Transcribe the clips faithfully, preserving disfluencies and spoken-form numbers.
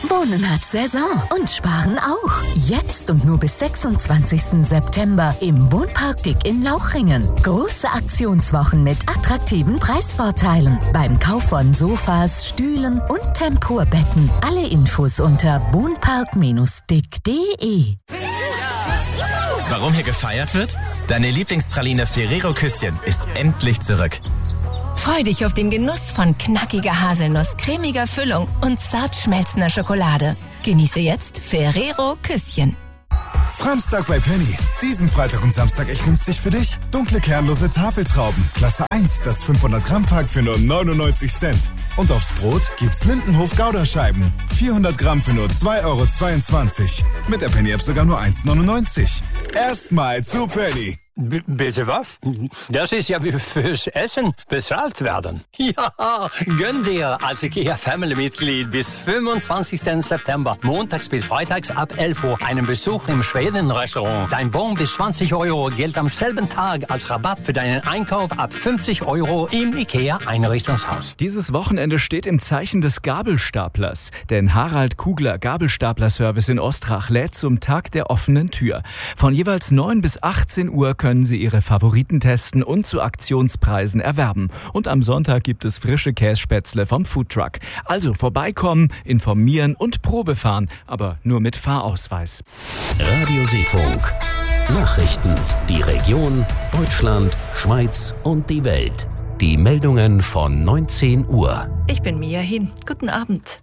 Wohnen hat Saison und Sparen auch. Jetzt und nur bis sechsundzwanzigsten September im Wohnpark Dick in Lauchringen. Große Aktionswochen mit attraktiven Preisvorteilen. Beim Kauf von Sofas, Stühlen und Tempurbetten. Alle Infos unter wohnpark dick punkt de. Warum hier gefeiert wird? Deine Lieblingspraline Ferrero Küsschen ist endlich zurück. Freu dich auf den Genuss von knackiger Haselnuss, cremiger Füllung und zart schmelzender Schokolade. Genieße jetzt Ferrero Küsschen. Framstag bei Penny. Diesen Freitag und Samstag echt günstig für dich. Dunkle kernlose Tafeltrauben. Klasse eins, das fünfhundert Gramm Pack für nur neunundneunzig Cent. Und aufs Brot gibt's Lindenhof Gouda-Scheiben. vierhundert Gramm für nur zwei Euro zweiundzwanzig. Mit der Penny-App sogar nur eins neunundneunzig. Erstmal zu Penny. B- bitte was? Das ist ja wie fürs Essen bezahlt werden. Ja, gönn dir als IKEA-Family-Mitglied bis fünfundzwanzigsten September, montags bis freitags ab elf Uhr, einen Besuch im Schweden-Restaurant. Dein Bon bis zwanzig Euro gilt am selben Tag als Rabatt für deinen Einkauf ab fünfzig Euro im IKEA-Einrichtungshaus. Dieses Wochenende steht im Zeichen des Gabelstaplers, denn Harald Kugler Gabelstapler-Service in Ostrach lädt zum Tag der offenen Tür. Von jeweils neun bis achtzehn Uhr können Sie Ihre Favoriten testen und zu Aktionspreisen erwerben. Und am Sonntag gibt es frische Kässpätzle vom Foodtruck. Also vorbeikommen, informieren und Probe fahren, aber nur mit Fahrausweis. Radio Seefunk. Nachrichten. Die Region, Deutschland, Schweiz und die Welt. Die Meldungen von neunzehn Uhr. Ich bin Mia Hin. Guten Abend.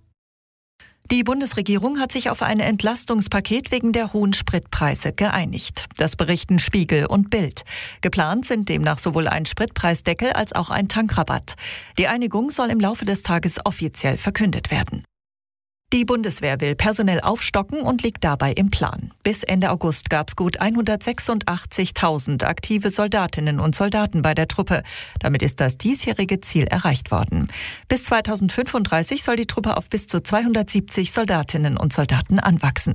Die Bundesregierung hat sich auf ein Entlastungspaket wegen der hohen Spritpreise geeinigt. Das berichten Spiegel und Bild. Geplant sind demnach sowohl ein Spritpreisdeckel als auch ein Tankrabatt. Die Einigung soll im Laufe des Tages offiziell verkündet werden. Die Bundeswehr will personell aufstocken und liegt dabei im Plan. Bis Ende August gab es gut hundertsechsundachtzigtausend aktive Soldatinnen und Soldaten bei der Truppe. Damit ist das diesjährige Ziel erreicht worden. Bis zweitausendfünfunddreißig soll die Truppe auf bis zu zweihundertsiebzig Soldatinnen und Soldaten anwachsen.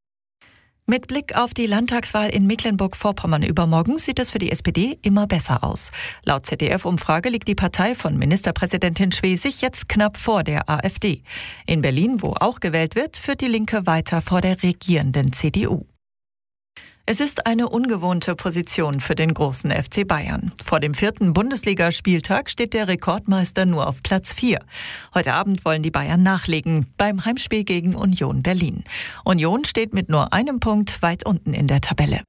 Mit Blick auf die Landtagswahl in Mecklenburg-Vorpommern übermorgen sieht es für die S P D immer besser aus. Laut Z D F-Umfrage liegt die Partei von Ministerpräsidentin Schwesig jetzt knapp vor der AfD. In Berlin, wo auch gewählt wird, führt die Linke weiter vor der regierenden C D U. Es ist eine ungewohnte Position für den großen F C Bayern. Vor dem vierten Bundesligaspieltag steht der Rekordmeister nur auf Platz vier. Heute Abend wollen die Bayern nachlegen beim Heimspiel gegen Union Berlin. Union steht mit nur einem Punkt weit unten in der Tabelle.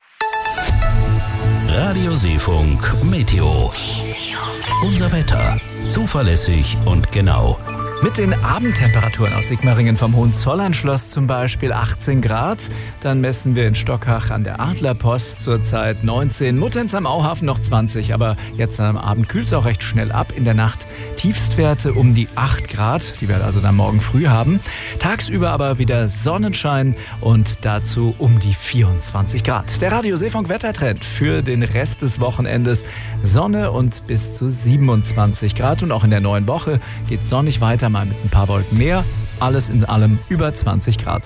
Radio Seefunk Meteo. Unser Wetter. Zuverlässig und genau. Mit den Abendtemperaturen aus Sigmaringen vom Hohenzollernschloss zum Beispiel achtzehn Grad. Dann messen wir in Stockach an der Adlerpost zurzeit neunzehn. Muttenz am Auhafen noch zwanzig. Aber jetzt am Abend kühlt es auch recht schnell ab. In der Nacht Tiefstwerte um die acht Grad. Die werden also dann morgen früh haben. Tagsüber aber wieder Sonnenschein und dazu um die vierundzwanzig Grad. Der Radio Seefunk Wettertrend für den Rest des Wochenendes. Sonne und bis zu siebenundzwanzig Grad. Und auch in der neuen Woche geht sonnig weiter. Mal mit ein paar Wolken mehr. Alles in allem über zwanzig Grad.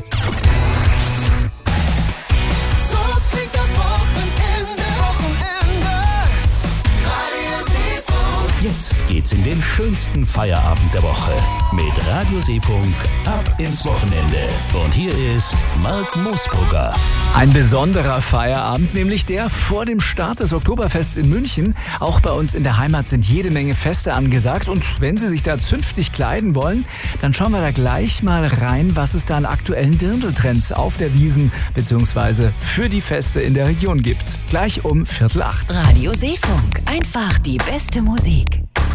Jetzt geht's in den schönsten Feierabend der Woche mit Radio Seefunk ab ins Wochenende. Und hier ist Mark Moosbrugger. Ein besonderer Feierabend, nämlich der vor dem Start des Oktoberfests in München. Auch bei uns in der Heimat sind jede Menge Feste angesagt. Und wenn Sie sich da zünftig kleiden wollen, dann schauen wir da gleich mal rein, was es da an aktuellen Dirndltrends auf der Wiesn bzw. für die Feste in der Region gibt. Gleich um Viertel acht. Radio Seefunk. Einfach die beste Musik.